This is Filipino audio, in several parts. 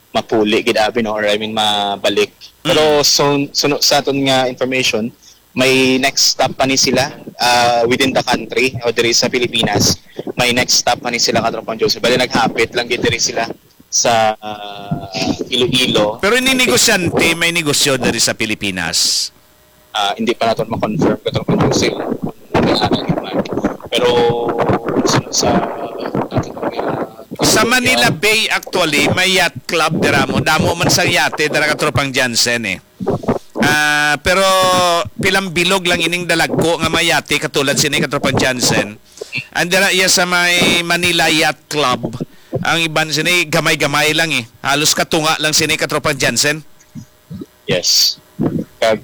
mapuli gid abi no, or I mean mabalik. Pero so sa aton nga information, may next stop pa ni sila within the country o diri sa Pilipinas. May next stop pa ni sila katropang Joseph. Bali naghapit lang gid diri sila sa Iloilo. Pero ini negosyante, may negosyo diri sa Pilipinas. Hindi pa natin ma-confirm katropang Joseph pero sa Manila Bay actually may yacht club dira mo. Damo man sa yate dira katropang Jansen eh. Pero pilang bilog lang ining dalagko nga may yate katulad sini katropang Jansen. Andira iya sa may Manila Yacht Club. Ang iban sini gamay-gamay lang eh. Halos katunga lang sini katropang Jansen. Yes. Kag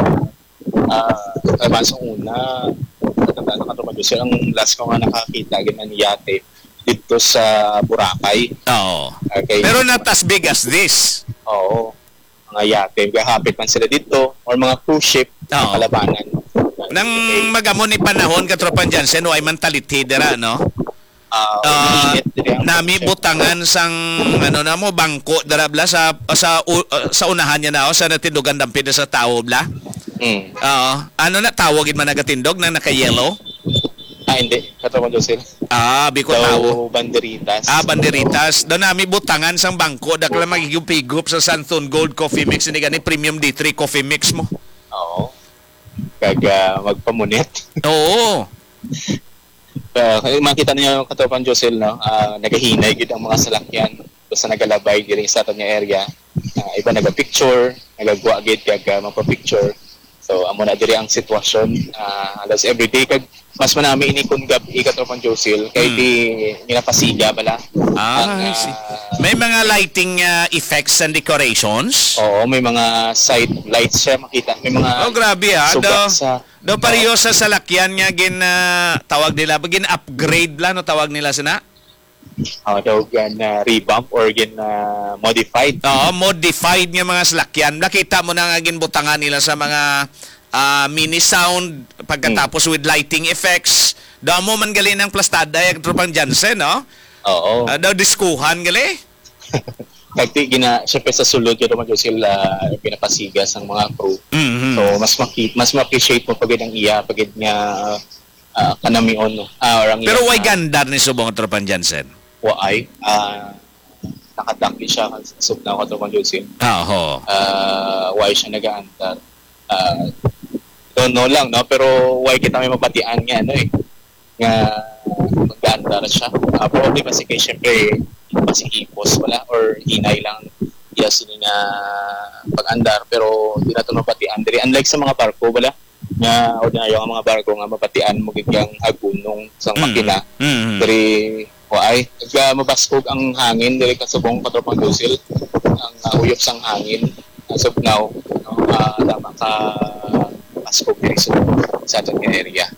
sa una katandaan ka naman doon ang last ko nga nakakita ganyan yate dito sa Boracay. Oo. Okay. Pero not as big as this. Oo. Mga yate. Hapit man sila dito or mga cruise ship na kalabanan. Nang magamon ni panahon katropang Jansen ay man talitidera no? Nami butangan sang ano na mo bangko darabla sa unahan niya na sa natindugan dampid sa tao bla. Ano na tawagin man nagatindog na naka-yellow? Hindi. Katropang Joseph. Biko tawo. Banderitas. Banderitas. Doon nami butangan sang bangko dakla magigupigup sa Santon Gold Coffee Mix ni gani Premium D3 Coffee Mix mo. Oo. Kag magpamunit. Oo. Makita niyo yung katropang Josel, no? Nagahinay gid ang mga salakyan basta nagalabay diri sa aton nga area. Iba nagapicture, nagagwa gid kag magpa-picture. So amo na diri ang sitwasyon. Halos everyday kag mas manami ini kun gabi katropang Josel kay di ginapasiga bala. May mga lighting effects and decorations. Oo, may mga side lights siya makita. May mga grabe do pareho sa salakyan nga tawag nila gin upgrade la no tawag nila sina. Daw revamp or modified. Modified nga mga salakyan. Nakita mo na nga ginbutangan nila sa mga mini sound pagkatapos with lighting effects. Daw mo man gali ng plastada yung tropang Jansen, no? Oo. Daw diskuhan gali. Siyempre sa sulod yun naman sila pinapasigas ang mga crew. So mas ma-appreciate mo pagid ang iya pagid nga kanamion no. Pero why gandar ni subong tropang Jansen? Why? Nakadakli siya sa subna ko tropang Jansen. Why siya nagaandar? Don't know lang no, pero why kita may mabatian nga ano nga mag-andar siya. Probably kasi kay siyempre pasihipos wala or hinay lang yes nga pag-andar pero di na ito mapatian diri unlike sa mga barko wala nga ordinaryo nga mga barko nga mapatian mo gigyang agunong sang makina diri ay mabaskog ang hangin diri kasubong katropang Josel ang uyop sang hangin as of now tama ka baskog diri sa atong area.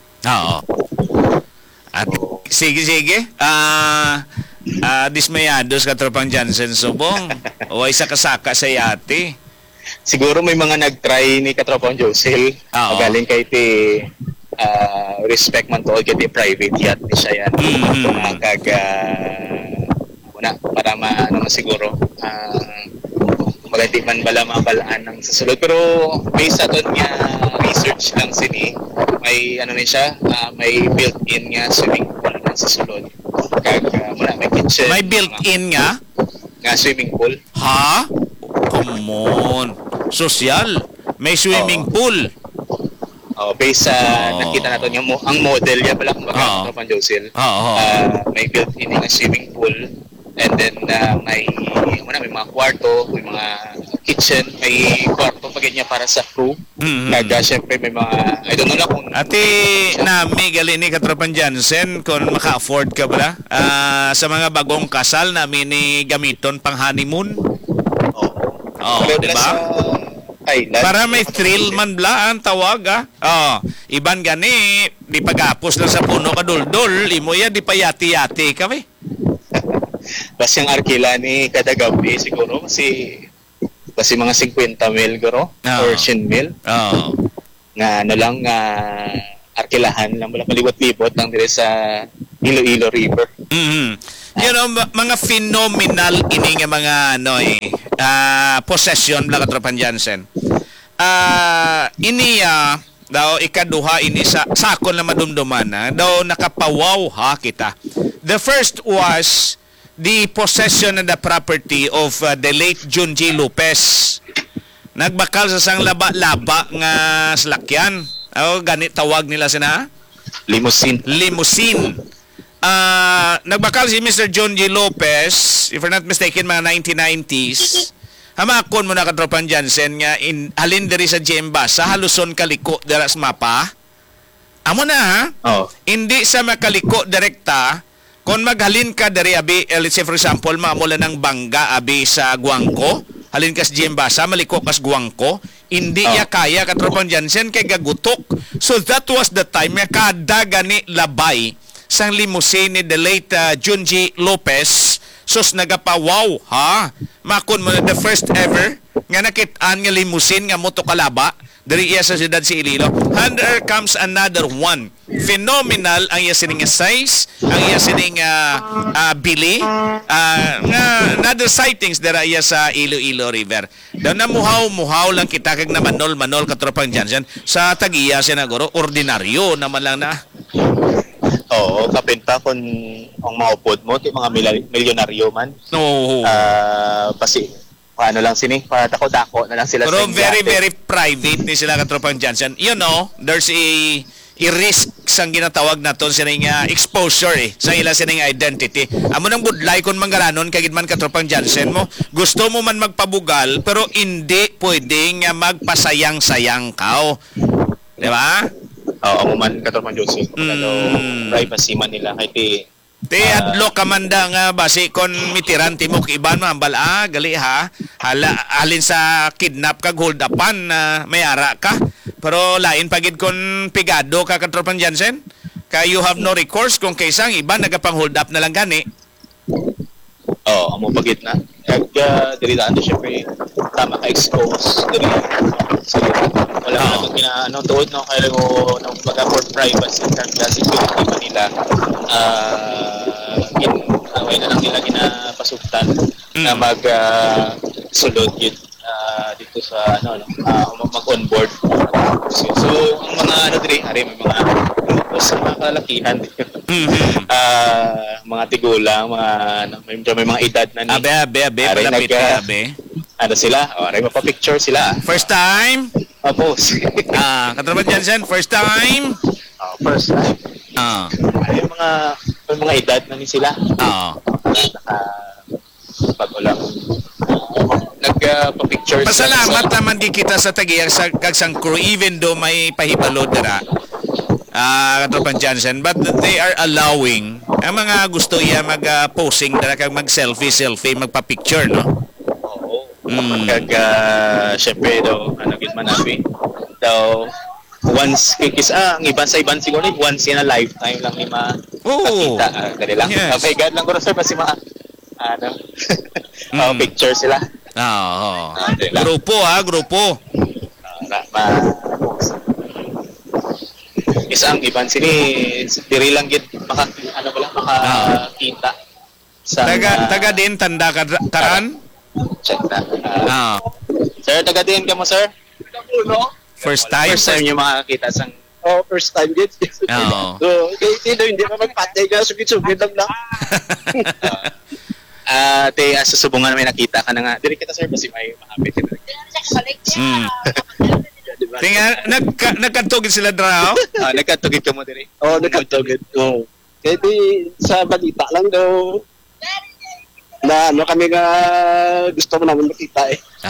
At sige dismayados katropang Jansen subong o isa kasaka sa yate. Siguro may mga nag-try ni katropang Josel magaling kay ti respect man to kay ti private yacht ni siya yan para naman siguro magandi man bala mabalaan ng sasulod pero based sa doon nga research lang sini may ni siya may built-in nga swimming pool ng sasulod kag may kitchen may built-in nga swimming pool. Come on, social may swimming pool. Based sa nakita natin yung ang model niya pala kung baka Tropang Josel. May built-in nga swimming pool and then may mga kwarto, may mga kitchen, may kwarto pag niya para sa crew. Kaya syempre may mga I don't know lang kung nami gali ni katropang Jansen kung maka-afford ka ba sa mga bagong kasal namin ni gamiton pang honeymoon. Di ba? Para may thrill man bla ang tawag iban gani di pagapos lang sa puno ka duldol imo ya di payati-yati kami. Bas yung arkila ni kada gabi siguro kasi mga 50 mil guro or 100 mil. Nga lang arkilahan lang wala maliwat-libot lang dire sa Iloilo River. mga phenomenal ini nga mga possession la katropan Jansen. Ini daw ikaduha ini sa sakon na madumduman daw nakapawaw ha kita. The first was the possession of the property of the late Junji Lopez. Nagbakal sa sang laba-laba nga salakyan. Ganit tawag nila sina? Limousine. Nagbakal si Mr. Junji Lopez, if I'm not mistaken, mga 1990s. Hamakon mo na katropan Jansen nga halin diri sa Jemba sa haluson kaliko dira sa mapa. Amo na ha? Hindi sa makaliko direkta kung maghalin ka diri abi, let's say for example, maamula ng Bangga abi sa Guangco, halin ka sa Jemba sa maliko kas Guangco, hindi ya kaya katropan Jansen kay gagutok. So that was the time nga kada gani labay sang limousine ni the late Junji Lopez. Sus nagapawaw ha. Makon mo na the first ever nga nakitaan nga limousine nga motokalaba diri iya sa siyudad si Iloilo. And there comes another one. Phenomenal ang iya sining size, ang iya sining bili, nga another sightings dira iya sa Iloilo River. Daw na muhaw lang kita kag na manol katropang Jansen sa tagiya sinaguro ordinaryo naman lang na. Oo, kapin pa kung ang maupod mo, mga milyonaryo man. No. Kasi, paano lang sini, patako-dako na lang sila. Pero very private ni sila katropang Jansen. There's a risk sang ginatawag naton sa nga exposure sa ila sining identity. Amo nang budlay kon manggaranon kagid man katropang Jansen mo. Gusto mo man magpabugal pero hindi pwedeng magpasayang-sayang kao. Di ba? Amo man katropang Jansen. Privacy man nila kay adlo kamanda nga basi kon mitiran timok iban mambal gali ha halin sa kidnap kag hold upan may ara ka pero lain pagid kon pigado ka katropang Jansen kay you have no recourse kung kaysang iban nagapang hold up na lang gani. Amo pagid na kag diri daan syempre tama ka expose diri so wala na tuod no kay mo nang for privacy kag security pa nila away na lang nila ginapasugtan na sulod yun dito sa mag-onboard. So ang mga diri may mga grupos sa mga kalakihan mga tigulang may mga edad na ni palapit sila aray mapapicture sila first time katropang Jansen first time may mga edad na ni sila pag ulang nagpa-picture pasalamat naman di kita sa tagiyang sa kagsang crew even though may pahibalo dira katropang Jansen but they are allowing ang mga gusto iya mag-posing dira kag mag-selfie magpa-picture no. Kag syempre daw gid man abi daw once ang iban sa iban siguro once in a lifetime lang ni makita dali lang. Okay, God lang ko sir kasi picture sila. Grupo. Isang iban sini diri lang gid makakita sa taga din tanda karan check na. Sir, taga din ka mo sir? First time yung makakita sang first time gid. So, hindi pa magpatay ka sugid-sugid lang. Susubungan may nakita ka na nga. Diri kita sir kasi may mahapit kita. Tinga nagkatugid sila draw. Nagkatugid ka mo diri. Nagkatugid. Kaya sa balita lang daw na kami nga gusto mo naman makita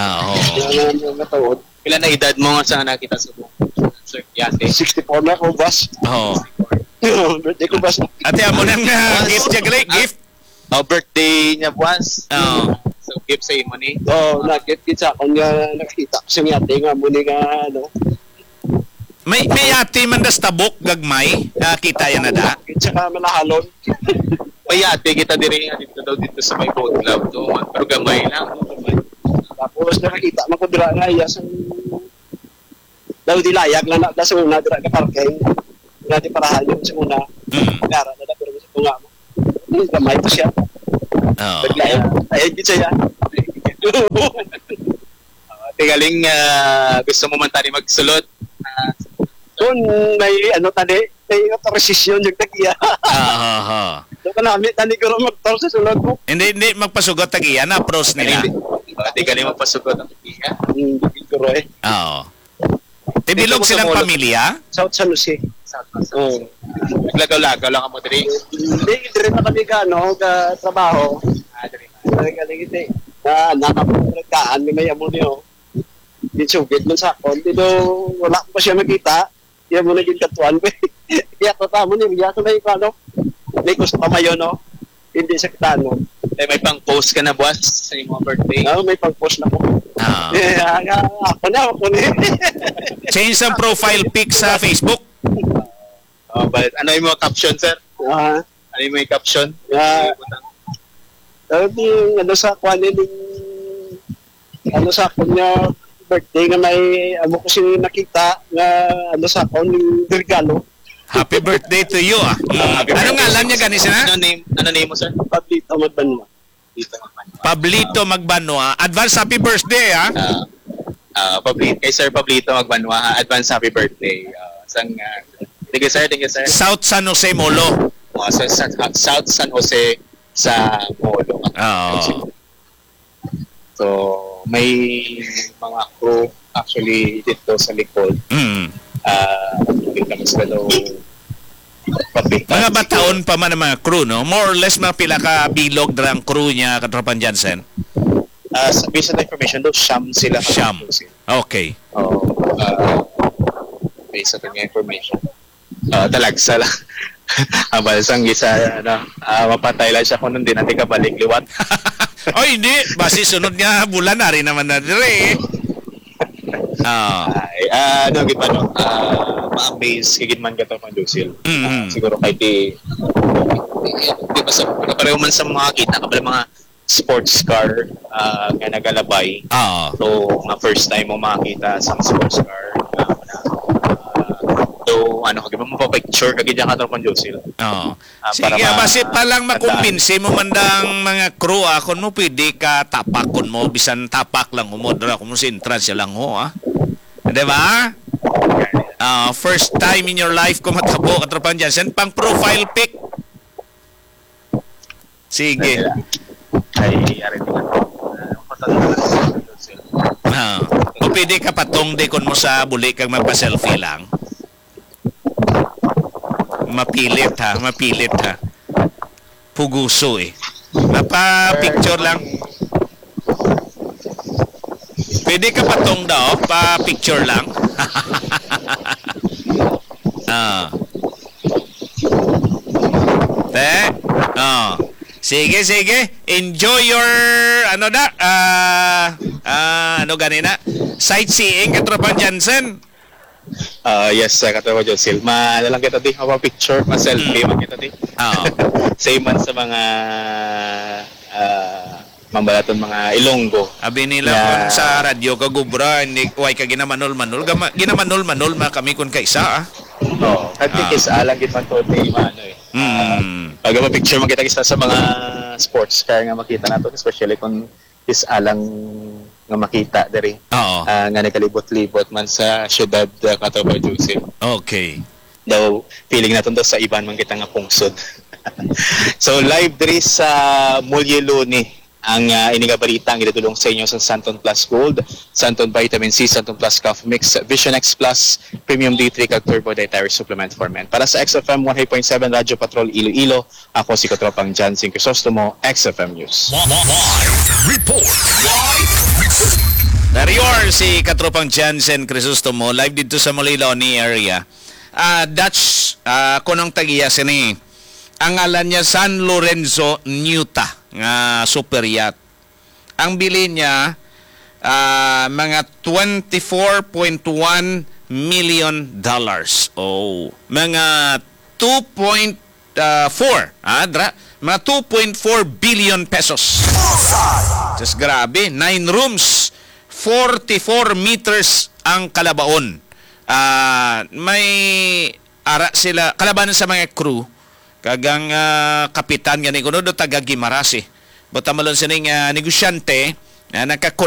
Pila na edad mo nga sa nakita sa sir? Yate. 64 na ko, boss. Birthday ko, boss. Ate, amo nang gift niya gali, gift. Birthday niya buwas. So, gift sa imo ni? Nag-gift sa akong nga nakita ko sa yate nga muni nga, May yate man das tabok, gagmay, kita yan na da? Tsaka manahalon. May yate kita diri dito sa may boat club doon. Pero gamay lang. Tapos nakakita man ko dira nga iya sa daw dilayag na sa una dira ka parking. Nga di parahan yung sa una. Gara na pero sa tunga mo. Gamay to siya. Oo. Ayun din siya. Tigaling gusto mo man tani magsulod. Kung may tani, may authorization yung tagiya. So kanami, tani ko rin mag-tour sa sulod mo. Hindi magpasugot tagiya na pros nila. Tigaling magpasugod ang tiga. Hindi ko rin. Oo. Bilog silang pamilya? South San Jose. Oo. Naglagaw-lagaw lang mo diri. Hindi rin na kami ka trabaho. Hindi. Nakapagkaan, may amo niyo. Di sugit man sa akon. Dito, wala ko pa siya makita. Yan mo naging katuan ko. Kaya tamo niya, kaya sa may kano. May gusto pa mayo, no? Hindi sa kitano. May pang-post ka na, boss, sa iyong birthday. May pang-post na ko. Ako na. Change ang profile pic sa Facebook. But ano yung mga caption, sir? Ano yung mga caption? Sa kwanin sa akon niya birthday nga may ko siya nakita nga sa akon yung regalo. Happy birthday to you, Ano nga alam niya ganisa na? Ano name mo, sir? Pablito Magbanwa. Pablito Magbanwa. Advance happy birthday, Kay Sir Pablito Magbanwa, advance happy birthday. Thank you, sir. South San Jose Molo. South San Jose sa Molo. So, may mga crew actually dito sa likod. Hindi kami sila daw mga bataon pa man ang mga crew, no? More or less mga pila ka bilog drang crew niya, Katropan Jansen? Based on the information, daw Siyam sila. Siyam. Okay. Based on the information. Talagsa lang. Abalsang isa, mapatay lang siya kung hindi natin kabalik liwat. Hindi. Basi sunod nga bulan na rin naman na dire. Ma-amaze kagin man gato man Josil. Siguro kahit di ba sa pareho man sa mga kita kabala mga sports car nga nagalabay. So, nga first time mo makita sa sports car mapapicture kagid ka to man Josil. Sige, basi pa lang makumbinsi mo mandang mga crew kung mo pwede ka tapakon mo bisan tapak lang mo dra kung sa entrance lang ho di ba? First time in your life ko matabo Katropan Jansen pang profile pic. Sige. O pwede ka patong de kon mo sa buli kag magpa-selfie lang. Mapilit ha. Puguso Mapa-picture lang. Pwede ka patong daw, pa-picture lang. Sige. Enjoy your, sightseeing, Katropan Jansen. Yes, Katropa Josil. Lang kita di, picture, selfie man kita di. Same man sa mga mambalaton mga Ilonggo. Abi nila kung sa radyo ka gubra, hindi way ka ginamanol-manol. Ginamanol-manol kami kung kaisa Kahit kisa lang git man to pag picture makita kita sa mga sports car nga makita nato, especially kung kisa lang nga makita diri. Nga nakalibot-libot man sa syudad Katropa Josil. Okay. Daw feeling naton daw sa iban man kita nga pungsod. So live diri sa Mulyeloni ang inigabalita ang idadulong sa inyo sa Santon Plus Gold, Santon Vitamin C, Santon Plus Coffee Mix, Vision X Plus, Premium D3 kag Turbo Dietary Supplement for Men. Para sa XFM 100.7 Radyo Patrol Iloilo, ako si Katropang Jansen Crisostomo, XFM News. Narior si Katropang Jansen Crisostomo live dito sa Moliloni area. Dutch kunong tagiya sini. Ang ngalan niya San Lorenzo Nuta nga super yacht. Ang bili niya mga $24.1 million. Mga 2.4 mga 2.4 billion pesos. Just grabe, 9 rooms, 44 meters ang kalabaon. May ara sila kalabanan sa mga crew kagang kapitan gani kuno do taga Gimaras. Buta malon sining negosyante na